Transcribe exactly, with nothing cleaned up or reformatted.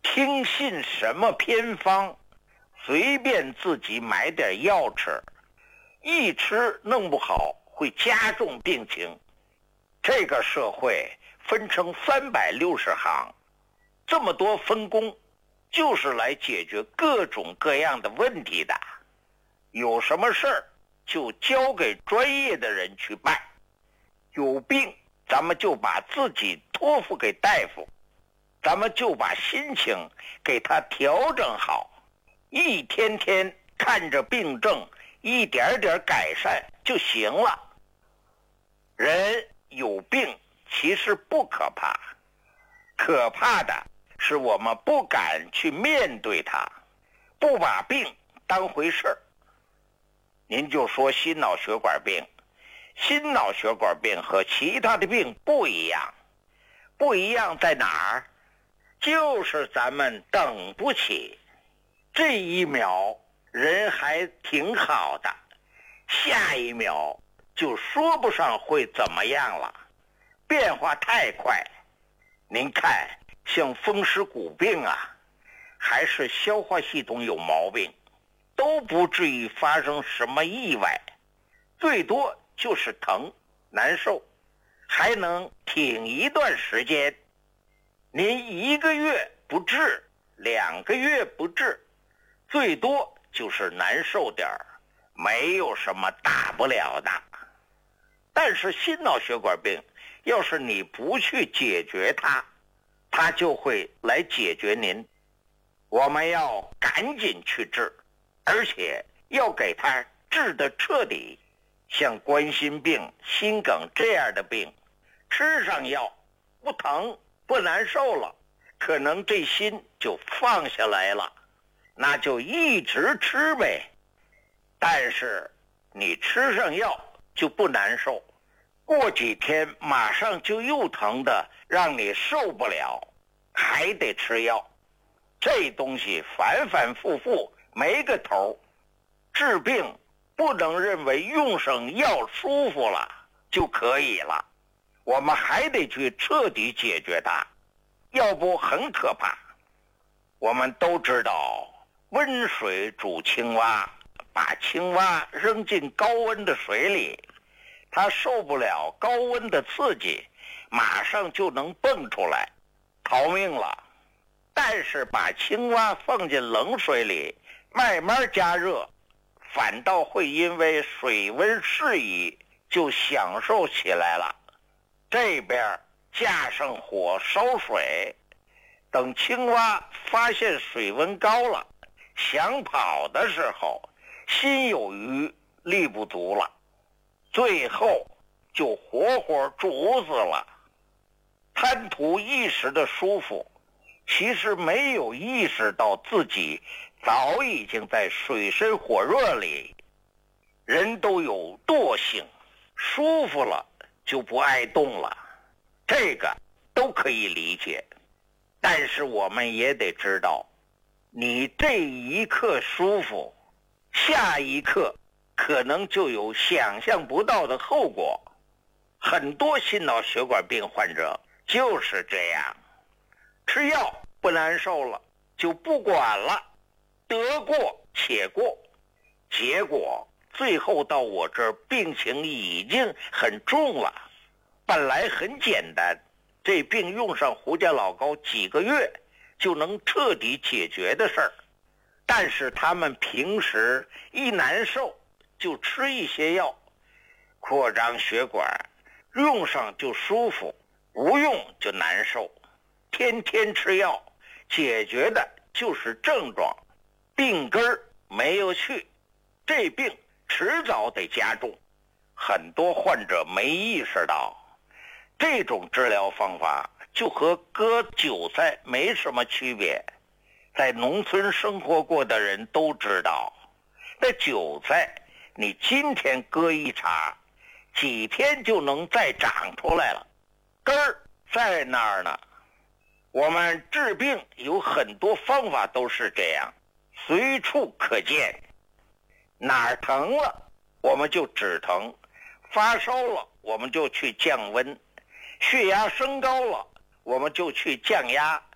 听信什么偏方，随便自己买点药吃，一吃弄不好会加重病情。这个社会分成三百六十行，这么多分工，就是来解决各种各样的问题的。有什么事儿就交给专业的人去办，有病咱们就把自己托付给大夫，咱们就把心情给他调整好，一天天看着病症一点点改善就行了。人有病其实不可怕，可怕的是我们不敢去面对它，不把病当回事儿。您就说心脑血管病，心脑血管病和其他的病不一样，不一样在哪儿？就是咱们等不起，这一秒人还挺好的，下一秒就说不上会怎么样了，变化太快。您看像风湿骨病啊，还是消化系统有毛病，都不至于发生什么意外，最多就是疼难受，还能挺一段时间。您一个月不治，两个月不治，最多就是难受点儿，没有什么大不了的。但是心脑血管病，要是你不去解决它，它就会来解决您。我们要赶紧去治，而且要给它治得彻底。像冠心病、心梗这样的病，吃上药不疼不难受了，可能这心就放下来了，那就一直吃呗。但是你吃上药就不难受，过几天马上就又疼的让你受不了，还得吃药。这东西反反复复没个头，治病不能认为用上药舒服了就可以了，我们还得去彻底解决它，要不很可怕。我们都知道温水煮青蛙，把青蛙扔进高温的水里，它受不了高温的刺激，马上就能蹦出来逃命了。但是把青蛙放进冷水里慢慢加热，反倒会因为水温适宜就享受起来了。这边架上火烧水，等青蛙发现水温高了，想跑的时候心有余力不足了，最后就活活煮死了。贪图一时的舒服，其实没有意识到自己早已经在水深火热里。人都有惰性，舒服了就不爱动了，这个都可以理解。但是我们也得知道，你这一刻舒服，下一刻可能就有想象不到的后果。很多心脑血管病患者就是这样，吃药不难受了就不管了，得过且过，结果最后到我这儿病情已经很重了。本来很简单，这病用上胡家老膏几个月就能彻底解决的事儿，但是他们平时一难受就吃一些药，扩张血管，用上就舒服，不用就难受，天天吃药，解决的就是症状，病根儿没有去，这病迟早得加重。很多患者没意识到，这种治疗方法就和割韭菜没什么区别。在农村生活过的人都知道，那韭菜你今天割一茬，几天就能再长出来了，根儿在那儿呢。我们治病有很多方法都是这样，随处可见。哪儿疼了我们就止疼，发烧了我们就去降温，血压升高了我们就去降压，